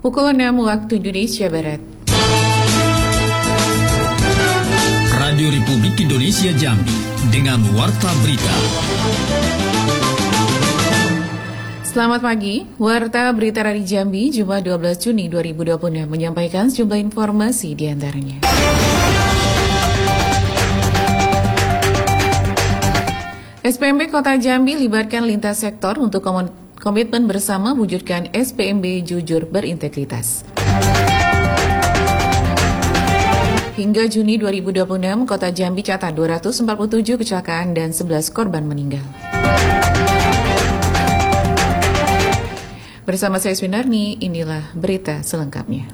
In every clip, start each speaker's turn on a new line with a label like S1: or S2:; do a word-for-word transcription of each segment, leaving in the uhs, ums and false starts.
S1: Pukul enam waktu Indonesia Barat.
S2: Radio Republik Indonesia Jambi dengan Warta Berita.
S1: Selamat pagi, Warta Berita Radio Jambi, Jumat dua belas Juni dua ribu dua puluh enam menyampaikan sejumlah informasi di antaranya. S P M B Kota Jambi libatkan lintas sektor untuk komitmen bersama wujudkan S P M B jujur berintegritas. Hingga Juni dua ribu dua puluh enam, Kota Jambi catat dua ratus empat puluh tujuh kecelakaan dan sebelas korban meninggal. Bersama saya Swinarni, inilah berita selengkapnya.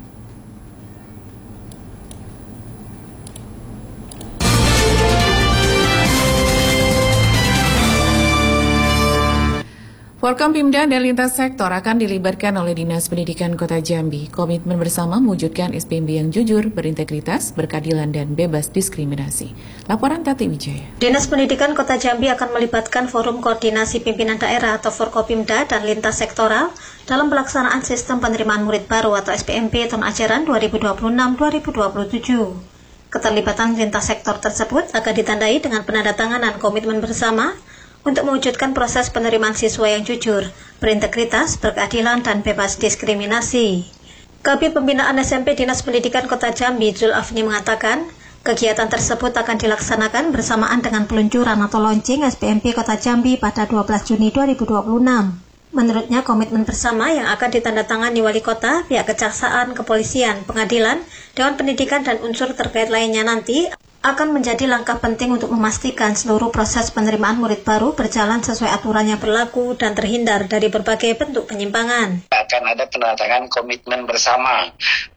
S1: Forkompimda dan lintas sektor akan dilibatkan oleh Dinas Pendidikan Kota Jambi. Komitmen bersama mewujudkan S P M B yang jujur, berintegritas, berkeadilan, dan bebas diskriminasi. Laporan Tati Wijaya.
S3: Dinas Pendidikan Kota Jambi akan melibatkan Forum Koordinasi Pimpinan Daerah atau Forkopimda dan lintas sektoral dalam pelaksanaan sistem penerimaan murid baru atau S P M B tahun ajaran dua ribu dua puluh enam dua ribu dua puluh tujuh. Keterlibatan lintas sektor tersebut akan ditandai dengan penandatanganan komitmen bersama untuk mewujudkan proses penerimaan siswa yang jujur, berintegritas, berkeadilan, dan bebas diskriminasi. Kabid Pembinaan S M P Dinas Pendidikan Kota Jambi, Zul Afni mengatakan, kegiatan tersebut akan dilaksanakan bersamaan dengan peluncuran atau launching S P M B Kota Jambi pada dua belas Juni dua ribu dua puluh enam. Menurutnya, komitmen bersama yang akan ditandatangani wali kota, pihak kejaksaan, kepolisian, pengadilan, Dewan Pendidikan, dan unsur terkait lainnya nanti akan menjadi langkah penting untuk memastikan seluruh proses penerimaan murid baru berjalan sesuai aturan yang berlaku dan terhindar dari berbagai bentuk penyimpangan.
S4: Akan ada penandatangan komitmen bersama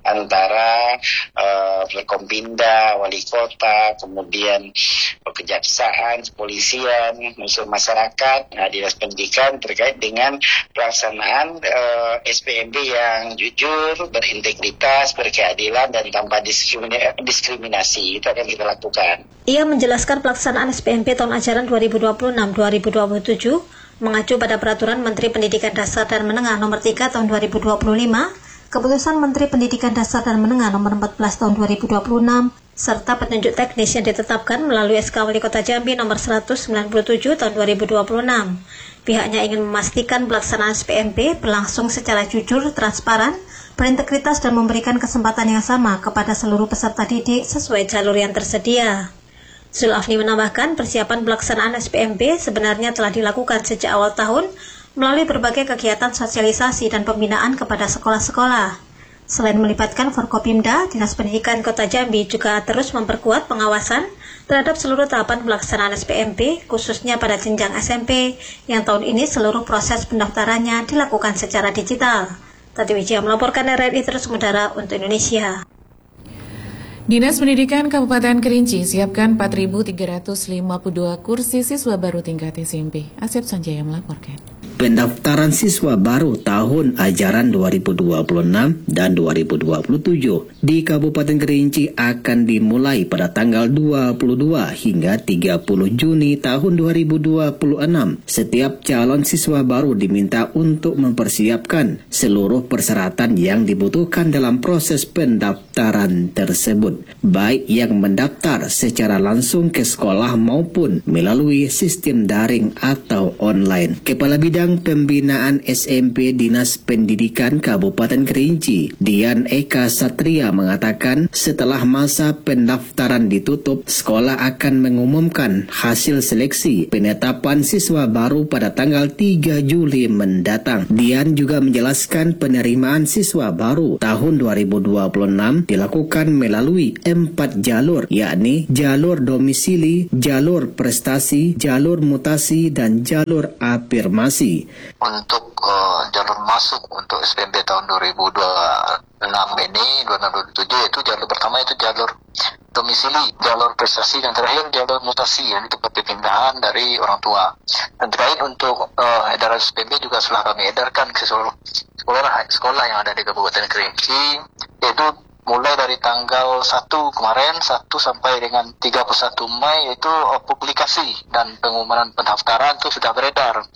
S4: antara uh, Forkompimda, wali kota, kemudian kejaksaan, kepolisian, unsur masyarakat, nah, dinas pendidikan terkait dengan pelaksanaan uh, S P M B yang jujur, berintegritas, berkeadilan, dan tanpa diskriminasi. Itu akan kita lakukan.
S3: Ia menjelaskan pelaksanaan S P M B tahun ajaran dua ribu dua puluh enam dua ribu dua puluh tujuh mengacu pada Peraturan Menteri Pendidikan Dasar dan Menengah Nomor tiga Tahun dua ribu dua puluh lima, Keputusan Menteri Pendidikan Dasar dan Menengah Nomor empat belas Tahun dua ribu dua puluh enam, serta petunjuk teknis yang ditetapkan melalui S K Wali Kota Jambi Nomor seratus sembilan puluh tujuh Tahun dua ribu dua puluh enam. Pihaknya ingin memastikan pelaksanaan S P M B berlangsung secara jujur, transparan, berintegritas, dan memberikan kesempatan yang sama kepada seluruh peserta didik sesuai jalur yang tersedia. Zul Afni menambahkan, persiapan pelaksanaan S P M B sebenarnya telah dilakukan sejak awal tahun melalui berbagai kegiatan sosialisasi dan pembinaan kepada sekolah-sekolah. Selain melibatkan Forkopimda, Dinas Pendidikan Kota Jambi juga terus memperkuat pengawasan terhadap seluruh tahapan pelaksanaan S P M B, khususnya pada jenjang S M P, yang tahun ini seluruh proses pendaftarannya dilakukan secara digital. Tati Wijaya melaporkan R R I Terus Mudara untuk Indonesia.
S1: Dinas Pendidikan Kabupaten Kerinci siapkan empat ribu tiga ratus lima puluh dua kursi siswa baru tingkat S M P. Asep Sanjaya melaporkan.
S5: Pendaftaran siswa baru tahun ajaran dua ribu dua puluh enam dan dua ribu dua puluh tujuh di Kabupaten Kerinci akan dimulai pada tanggal dua puluh dua hingga tiga puluh Juni tahun dua ribu dua puluh enam. Setiap calon siswa baru diminta untuk mempersiapkan seluruh persyaratan yang dibutuhkan dalam proses pendaftaran tersebut, baik yang mendaftar secara langsung ke sekolah maupun melalui sistem daring atau online. Kepala Bidang Pembinaan S M P Dinas Pendidikan Kabupaten Kerinci, Dian Eka Satria mengatakan setelah masa pendaftaran ditutup, sekolah akan mengumumkan hasil seleksi penetapan siswa baru pada tanggal tiga Juli mendatang. Dian juga menjelaskan penerimaan siswa baru tahun dua ribu dua puluh enam dilakukan melalui empat jalur, yakni jalur domisili, jalur prestasi, jalur mutasi, dan jalur afirmasi.
S6: Untuk uh, jalur masuk untuk S P M B tahun dua ribu dua puluh enam ini, dua ribu dua puluh tujuh, yaitu jalur pertama itu jalur domisili, jalur prestasi, dan terakhir jalur mutasi, yang itu perpindahan dari orang tua. Dan terakhir untuk uh, edaran S P M B juga setelah kami edarkan ke seluruh sekolah, sekolah yang ada di Kabupaten Kerinci, yaitu mulai dari tanggal satu kemarin, satu sampai dengan tiga puluh satu Mei, yaitu publikasi dan pengumuman pendaftaran itu sudah beredar.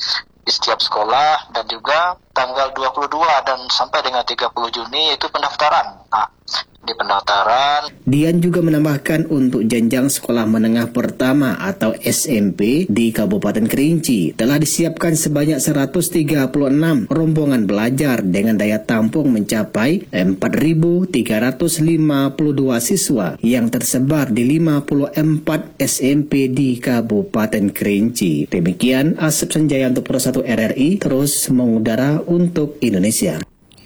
S6: di setiap sekolah, dan juga tanggal dua puluh dua dan sampai dengan tiga puluh Juni itu pendaftaran. Nah, di pendaftaran
S5: Dian juga menambahkan untuk jenjang sekolah menengah pertama atau S M P di Kabupaten Kerinci telah disiapkan sebanyak seratus tiga puluh enam rombongan belajar dengan daya tampung mencapai empat ribu tiga ratus lima puluh dua siswa yang tersebar di lima puluh empat S M P di Kabupaten Kerinci. Demikian Asep Sanjaya untuk Pro satu R R I terus mengudara untuk Indonesia.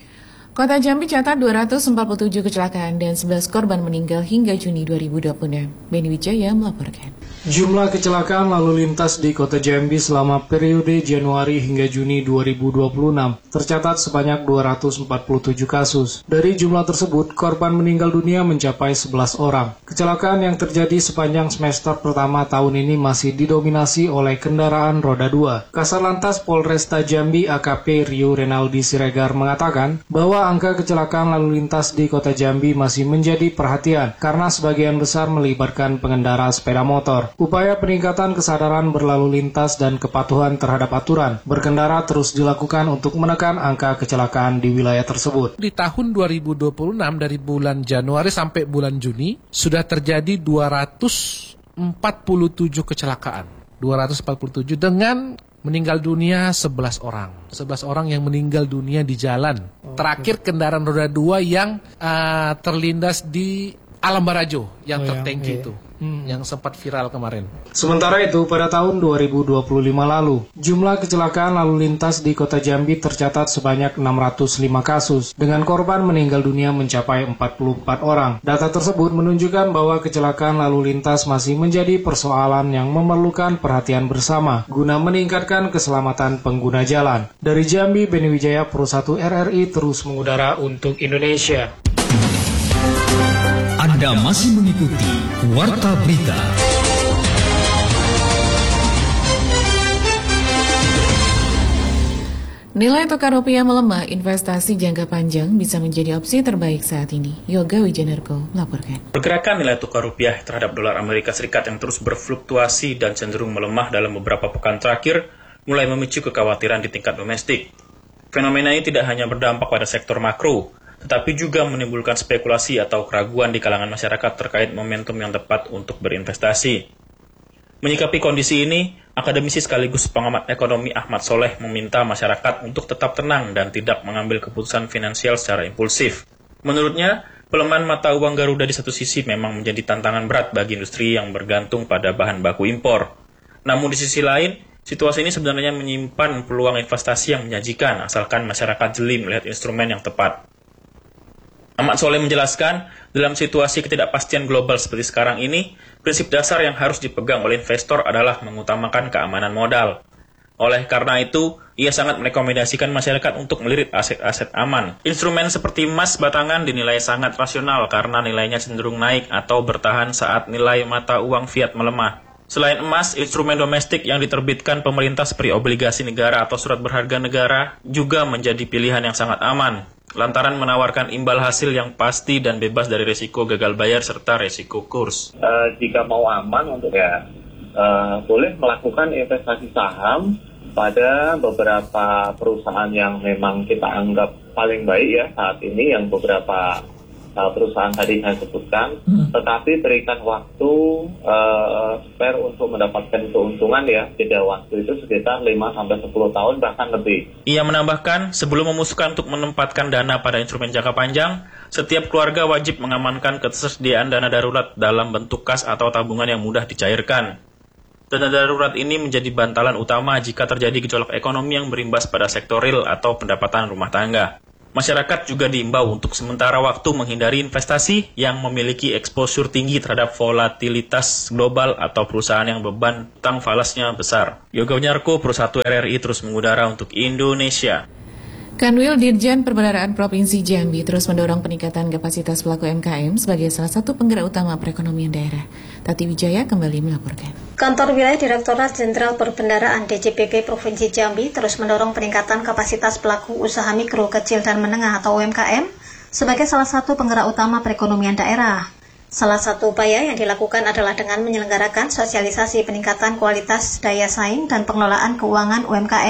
S1: Kota Jambi catat dua ratus empat puluh tujuh kecelakaan dan sebelas korban meninggal hingga Juni dua ribu dua puluh enam. Beni Wijaya melaporkan.
S7: Jumlah kecelakaan lalu lintas di Kota Jambi selama periode Januari hingga Juni dua ribu dua puluh enam tercatat sebanyak dua ratus empat puluh tujuh kasus. Dari jumlah tersebut, korban meninggal dunia mencapai sebelas orang. Kecelakaan yang terjadi sepanjang semester pertama tahun ini masih didominasi oleh kendaraan roda dua. Kasarlantas Polresta Jambi A K P Rio Renaldi Siregar mengatakan bahwa angka kecelakaan lalu lintas di Kota Jambi masih menjadi perhatian karena sebagian besar melibatkan pengendara sepeda motor. Upaya peningkatan kesadaran berlalu lintas dan kepatuhan terhadap aturan berkendara terus dilakukan untuk menekan angka kecelakaan di wilayah tersebut.
S8: Di tahun dua ribu dua puluh enam dari bulan Januari sampai bulan Juni sudah terjadi dua ratus empat puluh tujuh kecelakaan. dua ratus empat puluh tujuh dengan meninggal dunia sebelas orang. sebelas orang yang meninggal dunia di jalan. Oh, Terakhir okay. kendaraan roda dua yang uh, terlindas di Alam Barajo yang oh, tertengki ya, itu. Hmm. Yang sempat viral kemarin.
S7: Sementara itu, pada tahun dua ribu dua puluh lima lalu, jumlah kecelakaan lalu lintas di Kota Jambi tercatat sebanyak enam ratus lima kasus, dengan korban meninggal dunia mencapai empat puluh empat orang. Data tersebut menunjukkan bahwa kecelakaan lalu lintas masih menjadi persoalan yang memerlukan perhatian bersama, guna meningkatkan keselamatan pengguna jalan. Dari Jambi, Beni Wijaya, Pro satu R R I terus mengudara untuk Indonesia.
S2: Anda masih mengikuti Warta Berita.
S1: Nilai tukar rupiah melemah, investasi jangka panjang bisa menjadi opsi terbaik saat ini. Yoga Wijanarko melaporkan.
S9: Pergerakan nilai tukar rupiah terhadap dolar Amerika Serikat yang terus berfluktuasi dan cenderung melemah dalam beberapa pekan terakhir mulai memicu kekhawatiran di tingkat domestik. Fenomena ini tidak hanya berdampak pada sektor makro, tetapi juga menimbulkan spekulasi atau keraguan di kalangan masyarakat terkait momentum yang tepat untuk berinvestasi. Menyikapi kondisi ini, akademisi sekaligus pengamat ekonomi Ahmad Soleh meminta masyarakat untuk tetap tenang dan tidak mengambil keputusan finansial secara impulsif. Menurutnya, pelemahan mata uang Garuda di satu sisi memang menjadi tantangan berat bagi industri yang bergantung pada bahan baku impor. Namun di sisi lain, situasi ini sebenarnya menyimpan peluang investasi yang menjanjikan asalkan masyarakat jeli melihat instrumen yang tepat. Ahmad Soleh menjelaskan, dalam situasi ketidakpastian global seperti sekarang ini, prinsip dasar yang harus dipegang oleh investor adalah mengutamakan keamanan modal. Oleh karena itu, ia sangat merekomendasikan masyarakat untuk melirik aset-aset aman. Instrumen seperti emas batangan dinilai sangat rasional karena nilainya cenderung naik atau bertahan saat nilai mata uang fiat melemah. Selain emas, instrumen domestik yang diterbitkan pemerintah seperti obligasi negara atau surat berharga negara juga menjadi pilihan yang sangat aman, lantaran menawarkan imbal hasil yang pasti dan bebas dari risiko gagal bayar serta risiko kurs.
S10: Uh, jika mau aman untuk ya uh, boleh melakukan investasi saham pada beberapa perusahaan yang memang kita anggap paling baik ya saat ini, yang beberapa uh, perusahaan tadi saya sebutkan, hmm. tetapi berikan waktu uh, spare untuk mendapatkan keuntungan ya, jeda waktu itu sekitar lima sampai sepuluh tahun bahkan lebih.
S9: Ia menambahkan, sebelum memutuskan untuk menempatkan dana pada instrumen jangka panjang, setiap keluarga wajib mengamankan ketersediaan dana darurat dalam bentuk kas atau tabungan yang mudah dicairkan. Dana darurat ini menjadi bantalan utama jika terjadi gejolak ekonomi yang berimbas pada sektor real atau pendapatan rumah tangga. Masyarakat juga diimbau untuk sementara waktu menghindari investasi yang memiliki exposure tinggi terhadap volatilitas global atau perusahaan yang beban utang falasnya besar. Yoga Wijanarko, Pro satu R R I terus mengudara untuk Indonesia.
S1: Kanwil Dirjen Perbendaharaan Provinsi Jambi terus mendorong peningkatan kapasitas pelaku U M K M sebagai salah satu penggerak utama perekonomian daerah. Tati Wijaya kembali melaporkan.
S3: Kantor Wilayah Direktorat Jenderal Perbendaharaan D J P P Provinsi Jambi terus mendorong peningkatan kapasitas pelaku usaha mikro, kecil, dan menengah atau U M K M sebagai salah satu penggerak utama perekonomian daerah. Salah satu upaya yang dilakukan adalah dengan menyelenggarakan sosialisasi peningkatan kualitas daya saing dan pengelolaan keuangan U M K M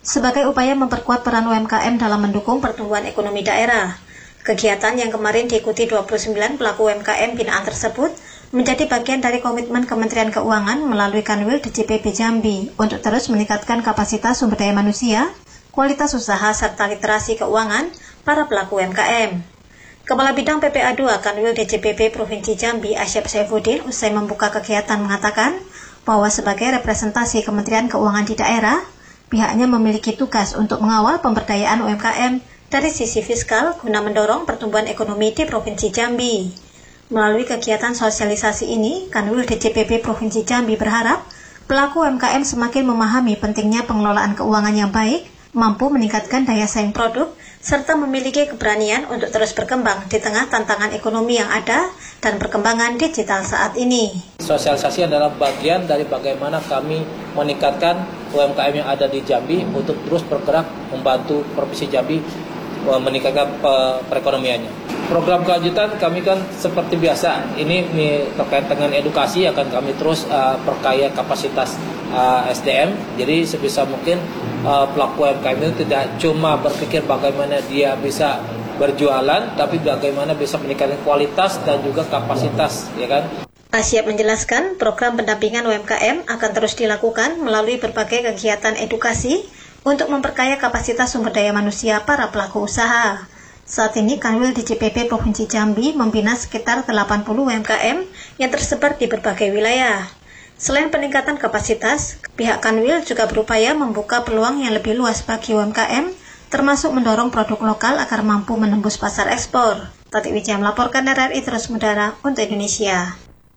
S3: sebagai upaya memperkuat peran U M K M dalam mendukung pertumbuhan ekonomi daerah. Kegiatan yang kemarin diikuti dua puluh sembilan pelaku U M K M binaan tersebut menjadi bagian dari komitmen Kementerian Keuangan melalui Kanwil D C P P Jambi untuk terus meningkatkan kapasitas sumber daya manusia, kualitas usaha, serta literasi keuangan para pelaku U M K M. Kepala Bidang P P A dua Kanwil D C P P Provinsi Jambi, Asyaf Saifuddin, usai membuka kegiatan mengatakan bahwa sebagai representasi Kementerian Keuangan di daerah, pihaknya memiliki tugas untuk mengawal pemberdayaan U M K M dari sisi fiskal guna mendorong pertumbuhan ekonomi di Provinsi Jambi. Melalui kegiatan sosialisasi ini, Kanwil D C P P Provinsi Jambi berharap pelaku U M K M semakin memahami pentingnya pengelolaan keuangan yang baik, mampu meningkatkan daya saing produk, serta memiliki keberanian untuk terus berkembang di tengah tantangan ekonomi yang ada dan perkembangan digital saat ini.
S11: Sosialisasi adalah bagian dari bagaimana kami meningkatkan U M K M yang ada di Jambi untuk terus bergerak membantu Provinsi Jambi meningkatkan perekonomiannya. Program kelanjutan kami kan seperti biasa, ini terkait dengan edukasi akan kami terus uh, perkaya kapasitas uh, S D M. Jadi sebisa mungkin uh, pelaku U M K M itu tidak cuma berpikir bagaimana dia bisa berjualan, tapi bagaimana bisa meningkatkan kualitas dan juga kapasitas, ya kan?
S3: Asyaf menjelaskan program pendampingan U M K M akan terus dilakukan melalui berbagai kegiatan edukasi untuk memperkaya kapasitas sumber daya manusia para pelaku usaha. Saat ini Kanwil D C P P Provinsi Jambi membina sekitar delapan puluh U M K M yang tersebar di berbagai wilayah. Selain peningkatan kapasitas, pihak Kanwil juga berupaya membuka peluang yang lebih luas bagi U M K M, termasuk mendorong produk lokal agar mampu menembus pasar ekspor. Tati Wijaya melaporkan R R I Terus Mudara untuk Indonesia.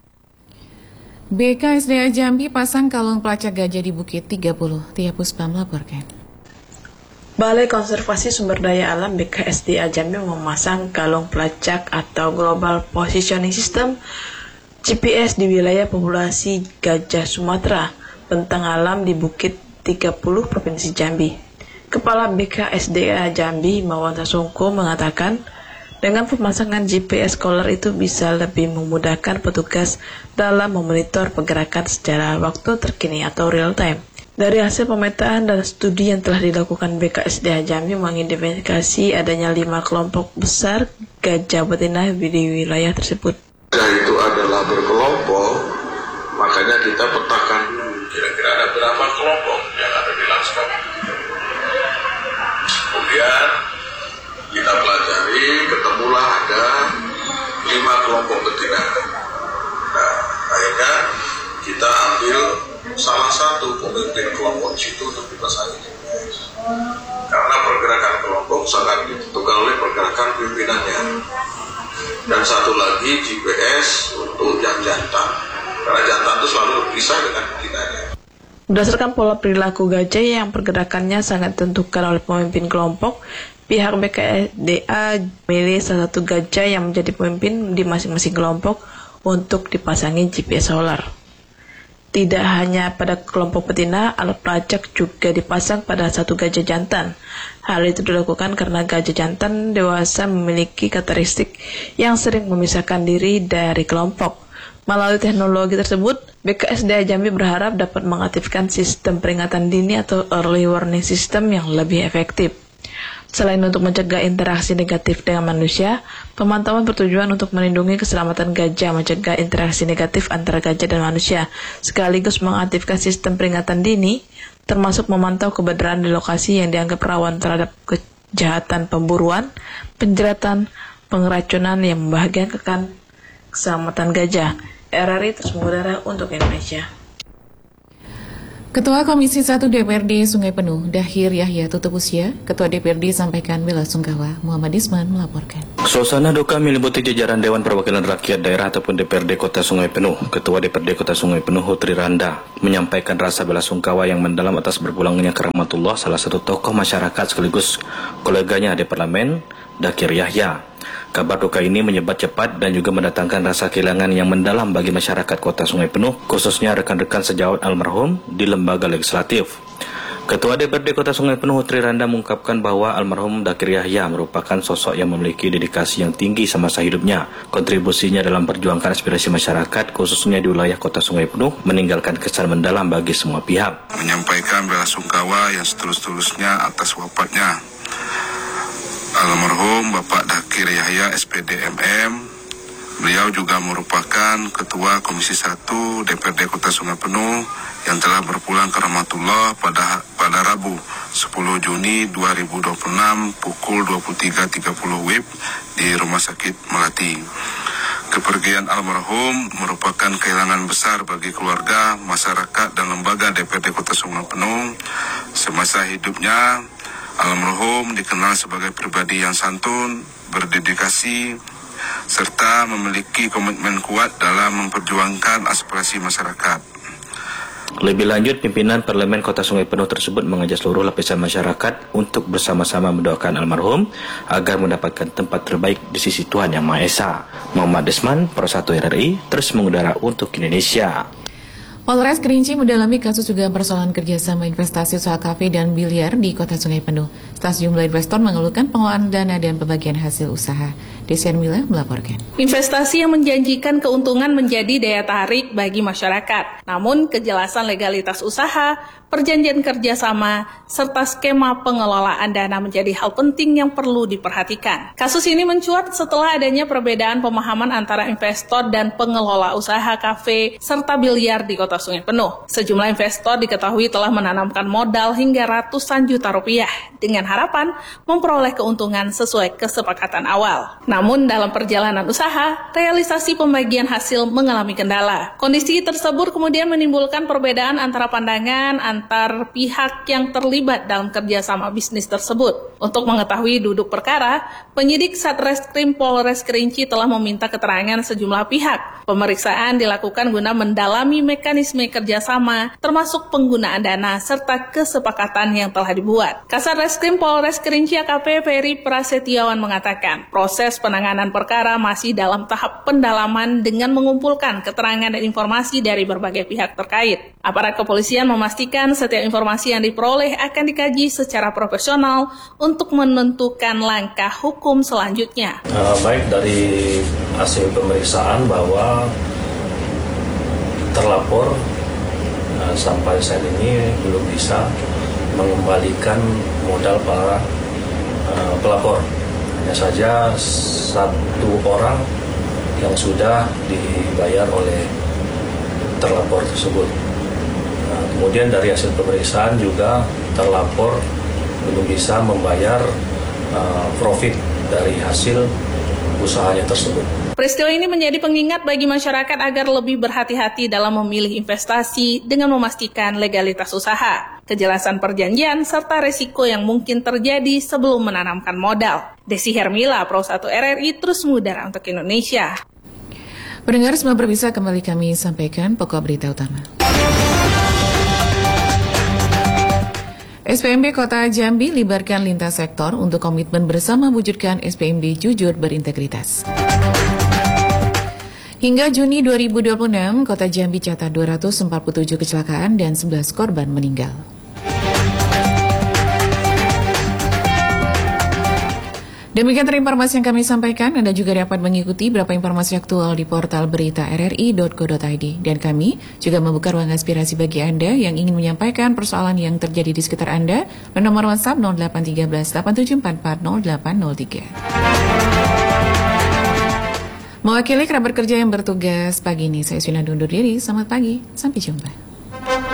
S1: B K S D A Jambi pasang kalung pelacak gajah di Bukit tiga puluh. Tia Puspa melaporkan.
S12: Balai Konservasi Sumber Daya Alam B K S D A Jambi memasang kalung pelacak atau Global Positioning System G P S di wilayah populasi gajah Sumatera, bentang alam di Bukit tiga puluh Provinsi Jambi. Kepala B K S D A Jambi, Mawan Sasongko, mengatakan dengan pemasangan G P S collar itu bisa lebih memudahkan petugas dalam memonitor pergerakan secara waktu terkini atau real time. Dari hasil pemetaan dan studi yang telah dilakukan B K S D A Jambi mengidentifikasi adanya lima kelompok besar gajah betina di wilayah tersebut.
S13: Gajah itu adalah berkelompok, makanya kita petakan kira-kira ada berapa kelompok yang ada di lanskap. Kemudian kita pelajari, ketemulah ada lima kelompok betina. Nah, akhirnya kita ambil salah satu pemimpin kelompok itu untuk dipasangi G P S. Karena pergerakan kelompok sangat ditentukan oleh pergerakan pimpinannya. Dan satu lagi G P S untuk yang jantan. Karena jantan itu selalu berpisah dengan betinanya.
S12: Berdasarkan pola perilaku gajah yang pergerakannya sangat ditentukan oleh pemimpin kelompok, pihak B K S D A memilih salah satu gajah yang menjadi pemimpin di masing-masing kelompok untuk dipasangi G P S solar. Tidak hanya pada kelompok betina, alat pelacak juga dipasang pada satu gajah jantan. Hal itu dilakukan karena gajah jantan dewasa memiliki karakteristik yang sering memisahkan diri dari kelompok. Melalui teknologi tersebut, B K S D A Jambi berharap dapat mengaktifkan sistem peringatan dini atau early warning system yang lebih efektif. Selain untuk mencegah interaksi negatif dengan manusia, pemantauan bertujuan untuk melindungi keselamatan gajah, mencegah interaksi negatif antara gajah dan manusia, sekaligus mengaktifkan sistem peringatan dini, termasuk memantau keberadaan di lokasi yang dianggap rawan terhadap kejahatan pemburuan, penjeratan, pengeracunan yang membahayakan keselamatan gajah. R R I Terus Mudara untuk Indonesia.
S1: Ketua Komisi satu D P R D Sungai Penuh, Dahir Yahya tutup usia, Ketua D P R D sampaikan bela sungkawa. Muhammad Isman melaporkan.
S14: Suasana duka meliputi jajaran Dewan Perwakilan Rakyat Daerah ataupun D P R D Kota Sungai Penuh. Ketua D P R D Kota Sungai Penuh, Hutri Randa, menyampaikan rasa bela sungkawa yang mendalam atas berpulangnya ke rahmatullah salah satu tokoh masyarakat sekaligus koleganya di parlemen, Dahir Yahya. Kabar duka ini menyebar cepat dan juga mendatangkan rasa kehilangan yang mendalam bagi masyarakat Kota Sungai Penuh, khususnya rekan-rekan sejawat almarhum di lembaga legislatif. Ketua D P R D Kota Sungai Penuh Tri Randa mengungkapkan bahwa almarhum Dakir Yahya merupakan sosok yang memiliki dedikasi yang tinggi semasa hidupnya. Kontribusinya dalam perjuangkan aspirasi masyarakat, khususnya di wilayah Kota Sungai Penuh, meninggalkan kesan mendalam bagi semua pihak.
S13: Menyampaikan belasungkawa yang setulus-tulusnya atas wafatnya almarhum Bapak Dakir Yahya S P D M M. Beliau juga merupakan Ketua Komisi satu D P R D Kota Sungai Penuh yang telah berpulang ke rahmatullah pada pada Rabu sepuluh Juni dua ribu dua puluh enam pukul dua puluh tiga tiga puluh W I B di Rumah Sakit Melati. Kepergian almarhum merupakan kehilangan besar bagi keluarga, masyarakat, dan lembaga D P R D Kota Sungai Penuh. Semasa hidupnya, almarhum dikenal sebagai pribadi yang santun, berdedikasi, serta memiliki komitmen kuat dalam memperjuangkan aspirasi masyarakat.
S14: Lebih lanjut, pimpinan Parlemen Kota Sungai Penuh tersebut mengajak seluruh lapisan masyarakat untuk bersama-sama mendoakan almarhum agar mendapatkan tempat terbaik di sisi Tuhan Yang Maha Esa. Muhammad Desman, Pro satu R R I, terus mengudara untuk Indonesia.
S1: Polres Kerinci mendalami kasus dugaan persoalan kerjasama investasi usaha kafe dan biliar di Kota Sungai Penuh. Setelah sejumlah investor mengeluhkan pengelolaan dana dan pembagian hasil usaha. Desi Armila melaporkan.
S15: Investasi yang menjanjikan keuntungan menjadi daya tarik bagi masyarakat. Namun kejelasan legalitas usaha, perjanjian kerjasama, serta skema pengelolaan dana menjadi hal penting yang perlu diperhatikan. Kasus ini mencuat setelah adanya perbedaan pemahaman antara investor dan pengelola usaha kafe serta biliar di Kota Sungai Penuh. Sejumlah investor diketahui telah menanamkan modal hingga ratusan juta rupiah dengan harapan memperoleh keuntungan sesuai kesepakatan awal. Namun dalam perjalanan usaha, realisasi pembagian hasil mengalami kendala. Kondisi tersebut kemudian menimbulkan perbedaan antara pandangan antar pihak yang terlibat dalam kerjasama bisnis tersebut. Untuk mengetahui duduk perkara, penyidik Satreskrim Polres Kerinci telah meminta keterangan sejumlah pihak. Pemeriksaan dilakukan guna mendalami mekanisme kerjasama, termasuk penggunaan dana serta kesepakatan yang telah dibuat. Kasat Reskrim Polres Kerinci A K P Ferry Prasetyawan mengatakan, proses penanganan perkara masih dalam tahap pendalaman dengan mengumpulkan keterangan dan informasi dari berbagai pihak terkait. Aparat kepolisian memastikan setiap informasi yang diperoleh akan dikaji secara profesional untuk menentukan langkah hukum selanjutnya.
S16: Uh, baik dari hasil pemeriksaan bahwa terlapor uh, sampai saat ini belum bisa mengembalikan modal para uh, pelapor. Hanya saja satu orang yang sudah dibayar oleh terlapor tersebut. Nah, kemudian dari hasil pemeriksaan juga terlapor belum bisa membayar uh, profit dari hasil usahanya tersebut.
S15: Peristiwa ini menjadi pengingat bagi masyarakat agar lebih berhati-hati dalam memilih investasi dengan memastikan legalitas usaha, kejelasan perjanjian, serta resiko yang mungkin terjadi sebelum menanamkan modal. Desi Hermila, Pro satu R R I, terus mengudara untuk Indonesia.
S1: Pendengar semua berbisa, kembali kami sampaikan pokok berita utama. S P M B Kota Jambi libatkan lintas sektor untuk komitmen bersama wujudkan S P M B jujur berintegritas. Hingga Juni dua ribu dua puluh enam, Kota Jambi catat dua ratus empat puluh tujuh kecelakaan dan sebelas korban meninggal. Demikian informasi yang kami sampaikan. Anda juga dapat mengikuti beberapa informasi aktual di portal berita r r i dot co dot i d. Dan kami juga membuka ruang aspirasi bagi Anda yang ingin menyampaikan persoalan yang terjadi di sekitar Anda. Nomor WhatsApp nol delapan tiga belas delapan tujuh empat empat nol delapan nol tiga. Mewakili kerabat kerja yang bertugas pagi ini, saya Sina undur diri. Selamat pagi, sampai jumpa.